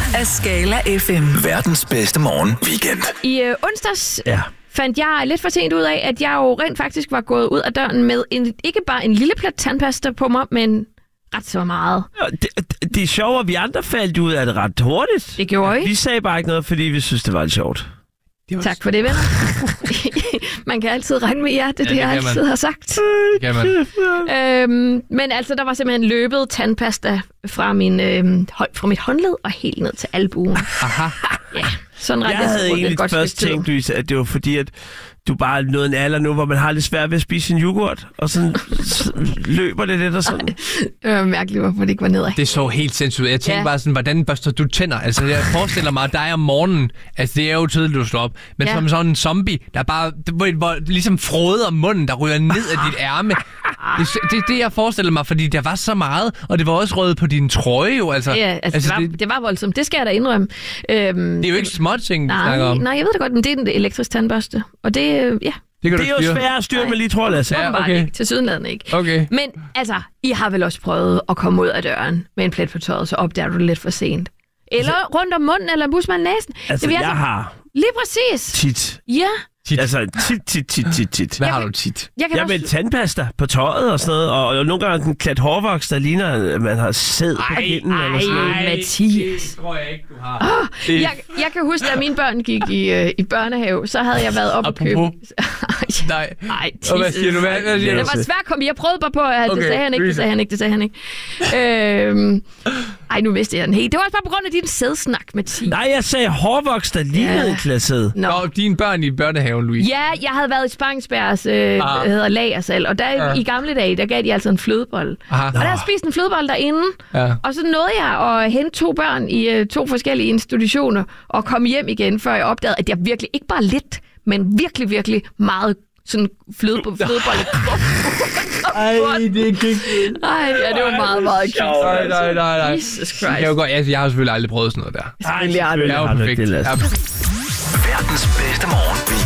af Skala FM. Verdens bedste morgen weekend. I onsdags fandt jeg lidt for sent ud af, at jeg jo rent faktisk var gået ud af døren med ikke bare en lille plat tandpasta på mig, men ret så meget. Det er sjovt, at vi andre faldt ud af det ret hurtigt. Det gjorde I. Vi sagde bare ikke noget, fordi vi synes, det var lidt sjovt. Tak for det, venner. Man kan altid regne med jer, det jeg altid har sagt. Det kan man. Men altså, der var simpelthen løbet tandpasta fra mit håndled og helt ned til albuen. Aha. Ja, sådan ret. Jeg havde egentlig først tænkt, Louise, at det var fordi, at du bare er nået en alder nu, hvor man har lidt svært ved at spise sin yoghurt, og sådan løber det lidt og sådan. Det var mærkeligt, hvorfor det ikke var nedad. Det så helt sindssygt ud. Jeg tænkte bare sådan, hvordan børster du tænder? Altså, jeg forestiller mig, at dig om morgenen, altså det er jo tydeligt, du slår op, men som sådan en zombie, der bare, hvor ligesom froder munden, der ryger ned af dit ærme. Det er det, jeg forestiller mig, fordi der var så meget, og det var også røget på din trøje jo. Altså, det var voldsomt. Det skal jeg da indrømme. Det er jo ikke småting, du snakker om. Nej, jeg ved det godt, men det er en elektrisk tandbørste. Og det, det er jo svært at styre med lige, tror jeg. Ja, okay. Ikke. Til sydenladende ikke. Okay. Men altså, I har vel også prøvet at komme ud af døren med en plet på tøjet, så opdager du det lidt for sent. Eller rundt om munden, eller mus med næsen. Altså, jeg har... Lige præcis. Tit. Ja. Altså, tit. Hvad har du tit? Jeg med tandpasta på tøjet og sådan noget, og nogle gange en klat hårvoks, der ligner, at man har sæd på pinden eller sådan noget. Mathias. Det tror jeg ikke, du har. Jeg kan huske, da mine børn gik i børnehave, så havde jeg været op og købe... Nej. Hvad siger du? Det var svært at komme. Jeg prøvede bare på, at det sagde han ikke. Ej, nu vidste jeg den helt. Det var også bare på grund af din sædsnak, Mathias. Nej, jeg sagde hårvoks, der lignede en klat sæd. Nå, dine børn i børnehaven, Louise. Ja, jeg havde været i Spangsbergs lagersal, og der i gamle dage, der gav de altså en flødebolle. Og der havde spist en flødebolle derinde, og så nåede jeg at hente 2 børn i 2 forskellige institutioner, og komme hjem igen, før jeg opdagede, at jeg virkelig, ikke bare lidt, men virkelig, virkelig meget sådan flødebolle. Ej, det gik. Ej, ja, det var meget, meget cute. Nej. Jesus Christ. Jeg har selvfølgelig aldrig prøvet sådan noget der. Selvfølgelig har du det. Det er jo perfekt. Verdens bedste morgen weekend.